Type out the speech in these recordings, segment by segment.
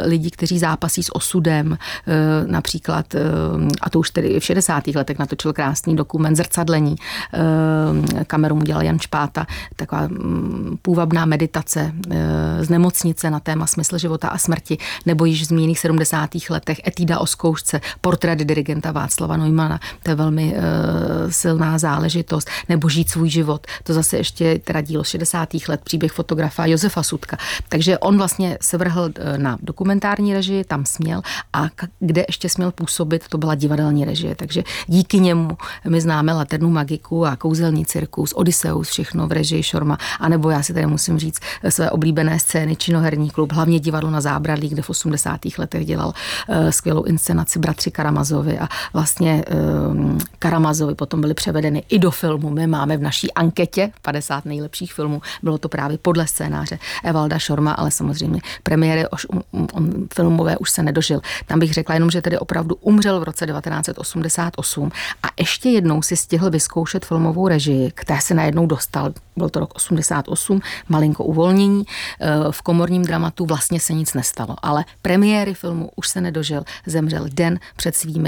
lidí, kteří zápasí s osudem, například, a to už tedy v 60. letech natočil krásný dokument Zrcadlení, kameru mu dělal Jan Špáta, taková půvabná meditace z nemocnice na téma smysl života a smrti, nebo již v zmíněných 70. letech etída o zkoušce, portrét dirigenta Václava Neumana, to je velmi silná záležitost, nebo Žít svůj život, to zase ještě teda dílo 60. let, příběh fotografa Josefa Sudka. Takže on vlastně se vrhl na dokumentární režii, tam směl, a kde ještě směl působit, to byla divadelní režie, takže díky němu my známe Laternu magiku a Kouzelný cirkus, Odysseus, všechno v režii Šorma, anebo já si tady musím říct své oblíbené scény, Činoherní klub, hlavně divadlo na Zábradlí, kde v 80. letech dělal skvělou inscenaci Bratři Karamazovi a vlastně Karamazovi potom byly převedeny i do filmu. My máme v naší anketě 50 nejlepších filmů, bylo to právě podle scénáře Evalda Šorma, ale samozřejmě premiéry filmové už se nedožil. Tam bych řekla jenom, že tedy opravdu umřel v roce 1988 a ještě jednou si stihl vyzkoušet filmovou režii, které se najednou dostal. Byl to rok 88, malinko uvolnění. V komorním dramatu vlastně se nic nestalo, ale premiéry filmu už se nedožil. Zemřel den před svými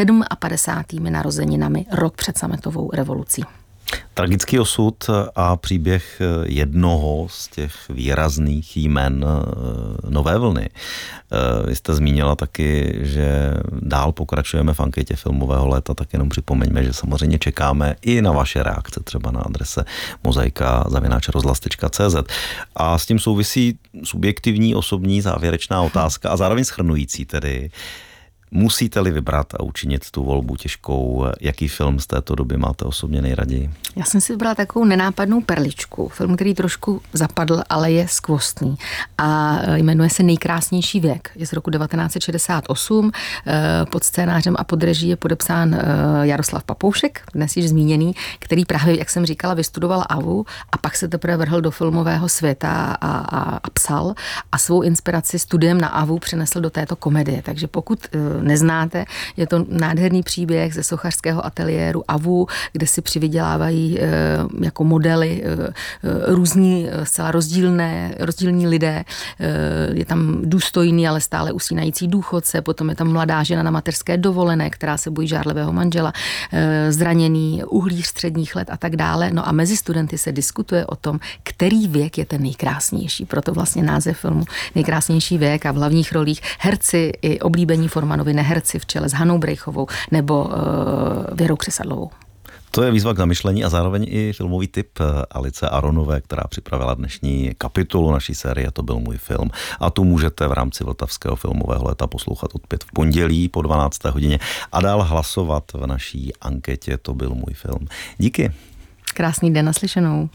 57. narozeninami, rok před sametovou revolucí. Tragický osud a příběh jednoho z těch výrazných jmen Nové vlny. Vy jste zmínila taky, že dál pokračujeme v anketě filmového léta, tak jenom připomeňme, že samozřejmě čekáme i na vaše reakce, třeba na adrese mozaika@rozhlas.cz. A s tím souvisí subjektivní, osobní, závěrečná otázka a zároveň shrnující tedy. Musíte-li vybrat a učinit tu volbu těžkou, jaký film z této doby máte osobně nejraději? Já jsem si vybrala takovou nenápadnou perličku. Film, který trošku zapadl, ale je skvostný. A jmenuje se Nejkrásnější věk. Je z roku 1968. Pod scénářem a pod reží je podepsán Jaroslav Papoušek, dnes již zmíněný, který právě, jak jsem říkala, vystudoval AVU a pak se teprve vrhl do filmového světa a psal a svou inspiraci studiem na AVU přenesl do této komedie. Takže pokud neznáte, je to nádherný příběh ze sochařského ateliéru AVU, kde si přivydělávají jako modely různí, zcela rozdílní lidé. Je tam důstojný, ale stále usínající důchodce, potom je tam mladá žena na mateřské dovolené, která se bojí žárlivého manžela, zraněný uhlíř středních let a tak dále. No a mezi studenty se diskutuje o tom, který věk je ten nejkrásnější. Proto vlastně název filmu Nejkrásnější věk a v hlavních rolích herci i oblíbení Formanovi neherci v čele s Hanou Brejchovou nebo Věrou Křesadlovou. To je výzva k zamyšlení a zároveň i filmový tip Alice Aronové, která připravila dnešní kapitolu naší série To byl můj film. A tu můžete v rámci Vltavského filmového léta poslouchat opět v pondělí po 12. hodině a dál hlasovat v naší anketě To byl můj film. Díky. Krásný den, naslyšenou.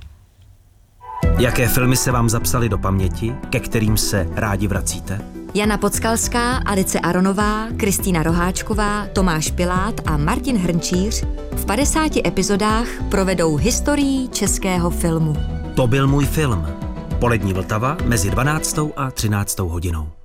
Jaké filmy se vám zapsaly do paměti, ke kterým se rádi vracíte? Jana Podskalská, Alice Aronová, Kristýna Roháčková, Tomáš Pilát a Martin Hrnčíř v 50 epizodách provedou historií českého filmu. To byl můj film. Polední Vltava mezi 12. a 13. hodinou.